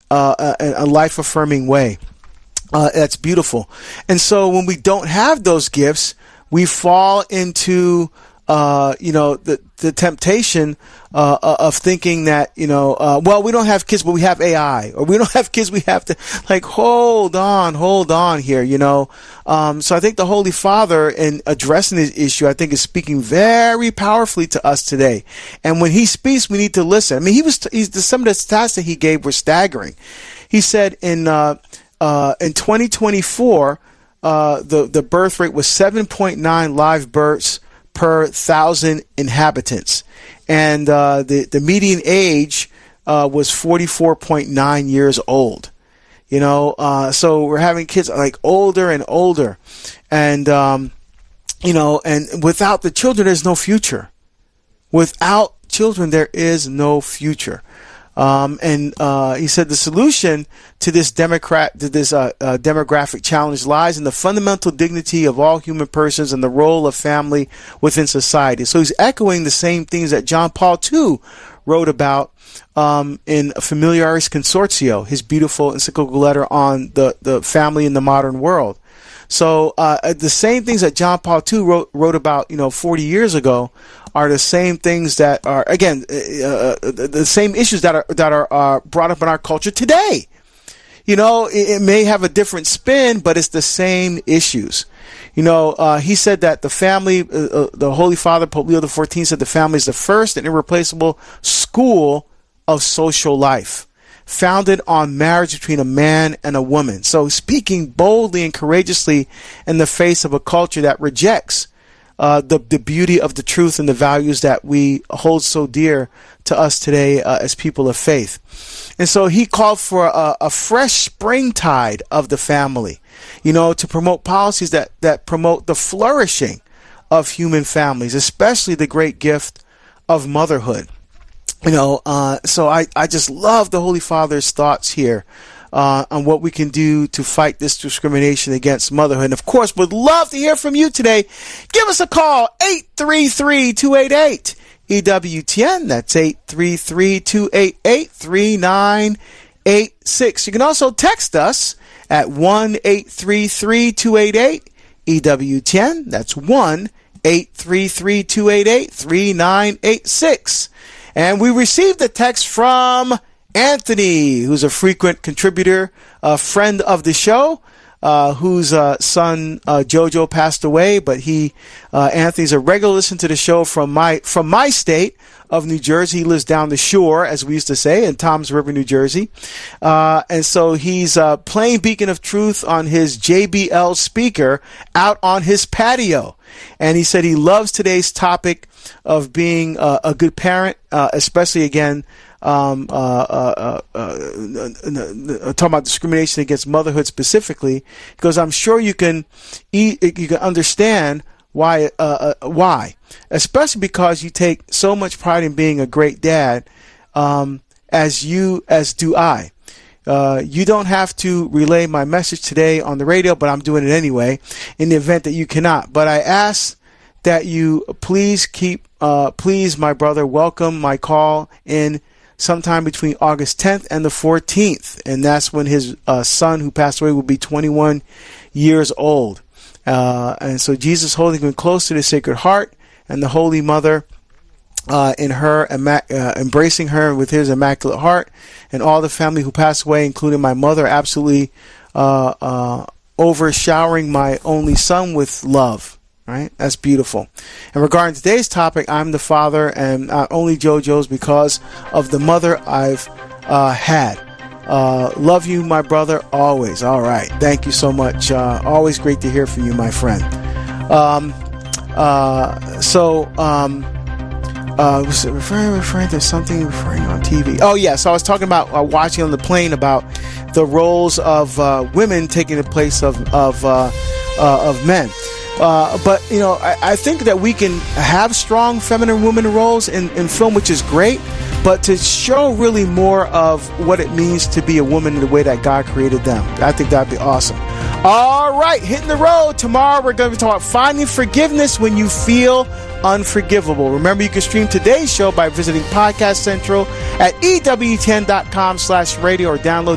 a life-affirming way. That's beautiful. And so when we don't have those gifts, we fall into the temptation of thinking that, well, we don't have kids, but we have AI, or we don't have kids, we have to, like, hold on here, So I think the Holy Father, in addressing this issue, I think is speaking very powerfully to us today. And when he speaks, we need to listen. I mean, some of the stats that he gave were staggering. He said in 2024, the birth rate was 7.9 live births per 1,000 inhabitants, and the median age was 44.9 years old. So we're having kids like older and older, and and without the children, there's no future. Without children, there is no future. He said the solution to this demographic challenge lies in the fundamental dignity of all human persons and the role of family within society. So he's echoing the same things that John Paul II wrote about in Familiaris Consortio, his beautiful encyclical letter on the family in the modern world. So the same things that John Paul II wrote about 40 years ago are the same things that are, again, the same issues that are brought up in our culture today. It may have a different spin, but it's the same issues. He said that the family, the Holy Father, Pope Leo XIV, said the family is the first and irreplaceable school of social life, founded on marriage between a man and a woman. So speaking boldly and courageously in the face of a culture that rejects the beauty of the truth and the values that we hold so dear to us today as people of faith. And so he called for a fresh springtide of the family, to promote policies that promote the flourishing of human families, especially the great gift of motherhood. So I just love the Holy Father's thoughts here on what we can do to fight this discrimination against motherhood. And of course, would love to hear from you today. Give us a call, 833-288-EWTN. That's 833-288-3986. You can also text us at 1-833-288-EWTN. That's 1-833-288-3986. And we received a text from Anthony, who's a frequent contributor, a friend of the show, whose son Jojo passed away, but Anthony's a regular listener to the show from my state of New Jersey. He lives down the shore, as we used to say, in Toms River, New Jersey. And so he's playing Beacon of Truth on his JBL speaker out on his patio. And he said he loves today's topic of being a good parent, especially, again, talking about discrimination against motherhood specifically, because I'm sure you can understand why, especially because you take so much pride in being a great dad, as do I. You don't have to relay my message today on the radio, but I'm doing it anyway in the event that you cannot. But I ask that you please my brother, welcome my call in sometime between August 10th and the 14th. And that's when his son, who passed away, will be 21 years old. And so Jesus holding him close to the Sacred Heart, and the Holy Mother in her, embracing her with his Immaculate Heart, and all the family who passed away, including my mother, absolutely overshowering my only son with love. Right? That's beautiful. And regarding today's topic, I'm the father, and not only JoJo's, because of the mother I've had. Love you, my brother, always. All right. Thank you so much. Always great to hear from you, my friend. Was it referring to something referring on TV? Oh, yeah. So I was talking about watching on the plane about the roles of women taking the place of men. But, I think that we can have strong feminine women roles in film, which is great, but to show really more of what it means to be a woman in the way that God created them. I think that'd be awesome. All right, hitting the road. Tomorrow we're going to be talking about finding forgiveness when you feel unforgivable. Remember, you can stream today's show by visiting Podcast Central at EWTN.com/radio or download